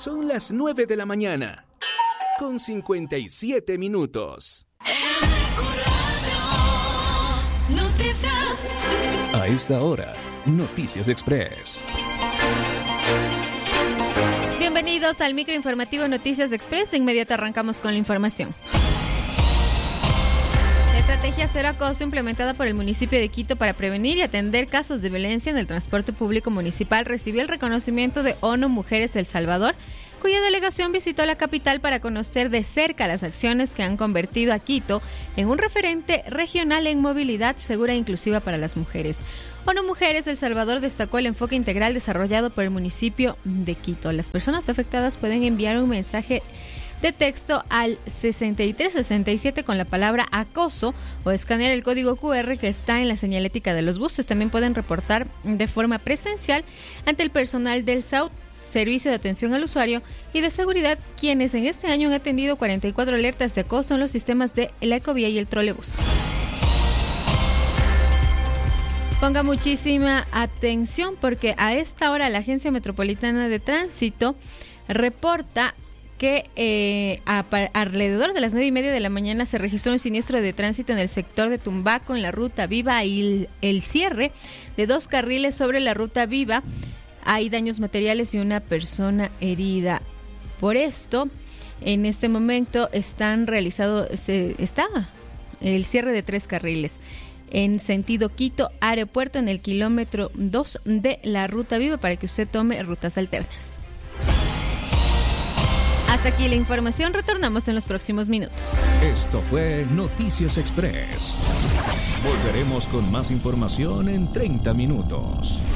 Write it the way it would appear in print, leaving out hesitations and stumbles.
Son las 9 de la mañana, con 57 minutos. Noticias. A esta hora, Noticias Express. Bienvenidos al microinformativo Noticias Express. De inmediato arrancamos con la información. La estrategia Cero Acoso implementada por el municipio de Quito para prevenir y atender casos de violencia en el transporte público municipal recibió el reconocimiento de ONU Mujeres El Salvador, cuya delegación visitó la capital para conocer de cerca las acciones que han convertido a Quito en un referente regional en movilidad segura e inclusiva para las mujeres. ONU Mujeres El Salvador destacó el enfoque integral desarrollado por el municipio de Quito. Las personas afectadas pueden enviar un mensaje de texto al 6367 con la palabra acoso o escanear el código QR que está en la señalética de los buses. También pueden reportar de forma presencial ante el personal del SAUT, Servicio de Atención al Usuario y de Seguridad, quienes en este año han atendido 44 alertas de acoso en los sistemas de la Ecovía y el trolebús. Ponga muchísima atención porque a esta hora la Agencia Metropolitana de Tránsito reporta que alrededor de las 9:30 de la mañana se registró un siniestro de tránsito en el sector de Tumbaco, en la Ruta Viva, y el cierre de 2 carriles sobre la Ruta Viva. Hay daños materiales y una persona herida. Por esto, en este momento está el cierre de 3 carriles en sentido Quito Aeropuerto en el kilómetro 2 de la Ruta Viva para que usted tome rutas alternas. Hasta aquí la información, retornamos en los próximos minutos. Esto fue Noticias Express. Volveremos con más información en 30 minutos.